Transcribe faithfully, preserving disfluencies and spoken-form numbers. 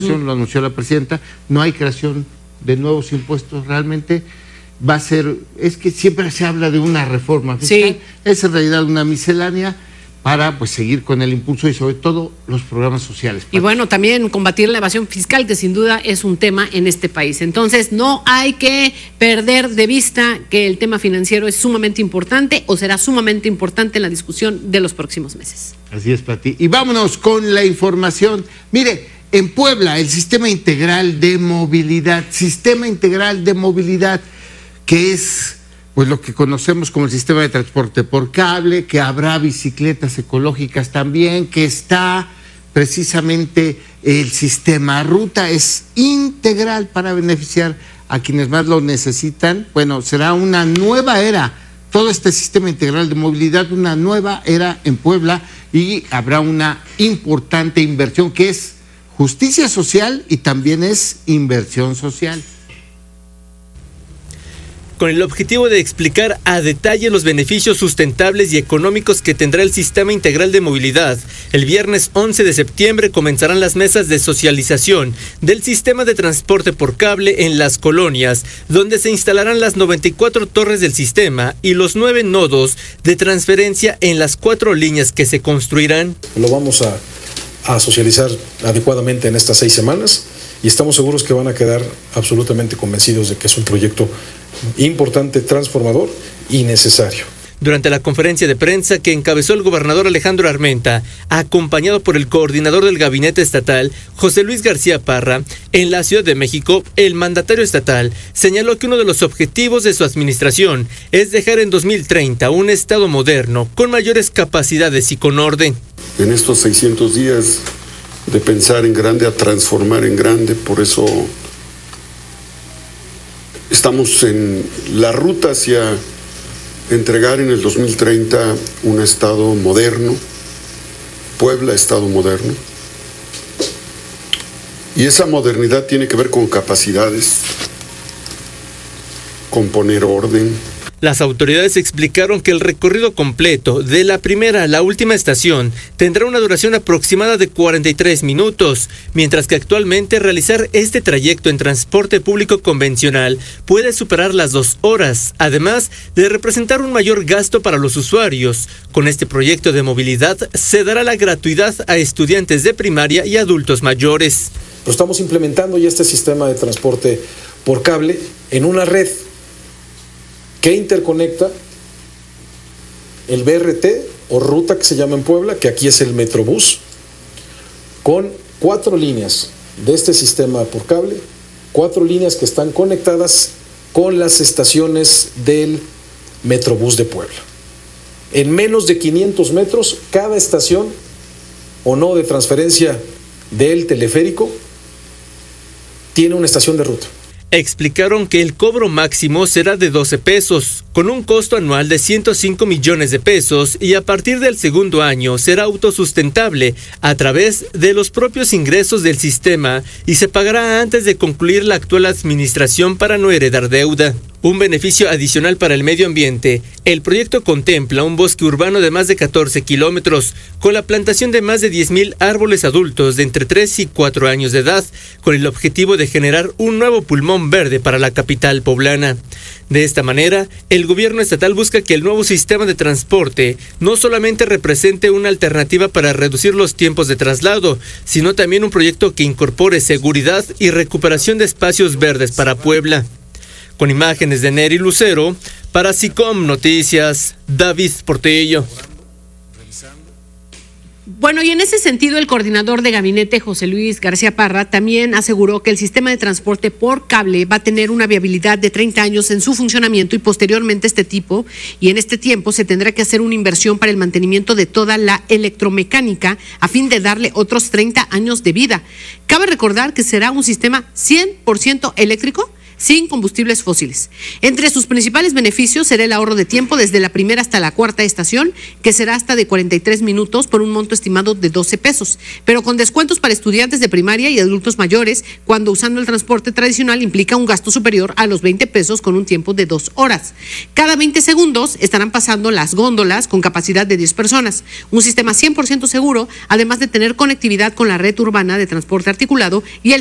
Lo anunció la presidenta, no hay creación de nuevos impuestos, realmente va a ser, es que siempre se habla de una reforma fiscal, sí. Es en realidad una miscelánea para pues seguir con el impulso y sobre todo los programas sociales. Y bueno, también combatir la evasión fiscal, que sin duda es un tema en este país. Entonces no hay que perder de vista que el tema financiero es sumamente importante o será sumamente importante en la discusión de los próximos meses. Así es, Pati. Y vámonos con la información. Mire, en Puebla, el Sistema Integral de Movilidad, Sistema Integral de Movilidad, que es pues lo que conocemos como el sistema de transporte por cable, que habrá bicicletas ecológicas también, que está precisamente el sistema ruta, es integral para beneficiar a quienes más lo necesitan. Bueno, será una nueva era, todo este sistema integral de movilidad, una nueva era en Puebla, y habrá una importante inversión que es justicia social y también es inversión social. Con el objetivo de explicar a detalle los beneficios sustentables y económicos que tendrá el Sistema Integral de Movilidad, el viernes once de septiembre comenzarán las mesas de socialización del sistema de transporte por cable en las colonias, donde se instalarán las noventa y cuatro torres del sistema y los nueve nodos de transferencia en las cuatro líneas que se construirán. Lo vamos a, a socializar adecuadamente en estas seis semanas y estamos seguros que van a quedar absolutamente convencidos de que es un proyecto importante, transformador y necesario. Durante la conferencia de prensa que encabezó el gobernador Alejandro Armenta, acompañado por el coordinador del gabinete estatal, José Luis García Parra, en la Ciudad de México, el mandatario estatal señaló que uno de los objetivos de su administración es dejar en dos mil treinta un estado moderno, con mayores capacidades y con orden. En estos seiscientos días de pensar en grande a transformar en grande, por eso estamos en la ruta hacia entregar en el dos mil treinta un estado moderno, Puebla, estado moderno. Y esa modernidad tiene que ver con capacidades, con poner orden. Las autoridades explicaron que el recorrido completo de la primera a la última estación tendrá una duración aproximada de cuarenta y tres minutos, mientras que actualmente realizar este trayecto en transporte público convencional puede superar las dos horas, además de representar un mayor gasto para los usuarios. Con este proyecto de movilidad se dará la gratuidad a estudiantes de primaria y adultos mayores. Pero estamos implementando ya este sistema de transporte por cable en una red que interconecta el B R T o ruta que se llama en Puebla, que aquí es el Metrobús, con cuatro líneas de este sistema por cable, cuatro líneas que están conectadas con las estaciones del Metrobús de Puebla. En menos de quinientos metros, cada estación o no de transferencia del teleférico tiene una estación de ruta. Explicaron que el cobro máximo será de doce pesos, con un costo anual de ciento cinco millones de pesos, y a partir del segundo año será autosustentable a través de los propios ingresos del sistema y se pagará antes de concluir la actual administración para no heredar deuda. Un beneficio adicional para el medio ambiente. El proyecto contempla un bosque urbano de más de catorce kilómetros, con la plantación de más de diez mil árboles adultos de entre tres y cuatro años de edad, con el objetivo de generar un nuevo pulmón verde para la capital poblana. De esta manera, el gobierno estatal busca que el nuevo sistema de transporte no solamente represente una alternativa para reducir los tiempos de traslado, sino también un proyecto que incorpore seguridad y recuperación de espacios verdes para Puebla. Con imágenes de Neri Lucero, para SICOM Noticias, David Portillo. Bueno, y en ese sentido, el coordinador de gabinete, José Luis García Parra, también aseguró que el sistema de transporte por cable va a tener una viabilidad de treinta años en su funcionamiento y posteriormente este tipo, y en este tiempo se tendrá que hacer una inversión para el mantenimiento de toda la electromecánica a fin de darle otros treinta años de vida. Cabe recordar que será un sistema cien por ciento eléctrico. sin combustibles fósiles. Entre sus principales beneficios será el ahorro de tiempo desde la primera hasta la cuarta estación, que será hasta de cuarenta y tres minutos por un monto estimado de doce pesos, pero con descuentos para estudiantes de primaria y adultos mayores, cuando usando el transporte tradicional implica un gasto superior a los veinte pesos con un tiempo de dos horas. Cada veinte segundos estarán pasando las góndolas con capacidad de diez personas. Un sistema cien por ciento seguro, además de tener conectividad con la red urbana de transporte articulado y el